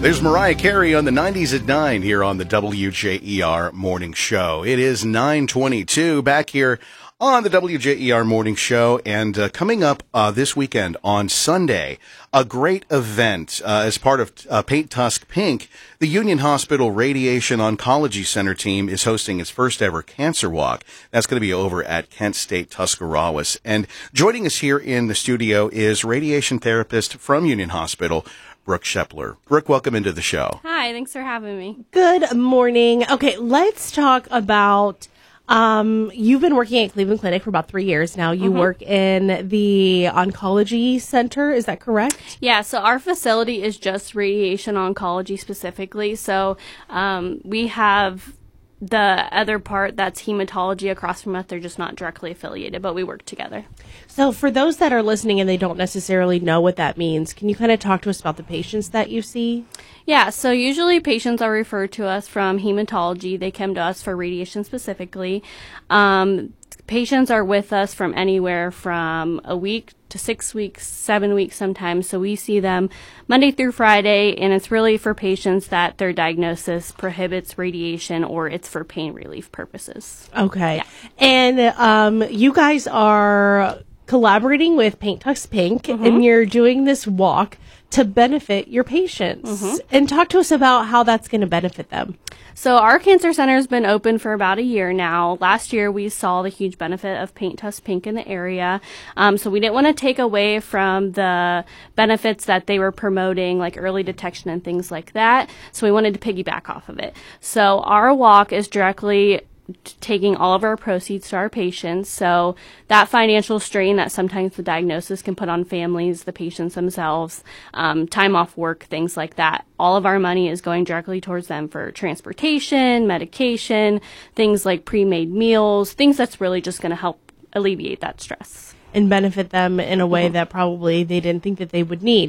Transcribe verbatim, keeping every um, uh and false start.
There's Mariah Carey on the nineties at nine here on the W J E R Morning Show. It is nine twenty-two back here on the W J E R Morning Show, and uh, coming up uh, this weekend on Sunday, a great event uh, as part of uh, Paint Tusk Pink. The Union Hospital Radiation Oncology Center team is hosting its first ever cancer walk. That's going to be over at Kent State Tuscarawas. And joining us here in the studio is radiation therapist from Union Hospital, Brooke Shepler. Brooke, welcome into the show. Hi, thanks for having me. Good morning. Okay, let's talk about, um, you've been working at Cleveland Clinic for about three years now. You mm-hmm. work in the oncology center, is that correct? Yeah, so our facility is just radiation oncology specifically. So um, we have the other part that's hematology across from us. They're just not directly affiliated, but we work together. So for those that are listening and they don't necessarily know what that means, can you kind of talk to us about the patients that you see? Yeah, so usually patients are referred to us from hematology. They come to us for radiation specifically. Um, patients are with us from anywhere from a week to six weeks, seven weeks sometimes. So we see them Monday through Friday, and it's really for patients that their diagnosis prohibits radiation or it's for pain relief purposes. Okay. Yeah. And um, you guys are collaborating with Paint Tusk Pink, mm-hmm. and you're doing this walk to benefit your patients. Mm-hmm. And talk to us about how that's going to benefit them. So our cancer center has been open for about a year now. Last year, we saw the huge benefit of Paint Tusk Pink in the area. Um, so we didn't want to take away from the benefits that they were promoting, like early detection and things like that. So we wanted to piggyback off of it. So our walk is directly taking all of our proceeds to our patients. So that financial strain that sometimes the diagnosis can put on families, the patients themselves, um, time off work, things like that, all of our money is going directly towards them for transportation, medication, things like pre-made meals, things that's really just going to help alleviate that stress. And benefit them in a way mm-hmm. that probably they didn't think that they would need.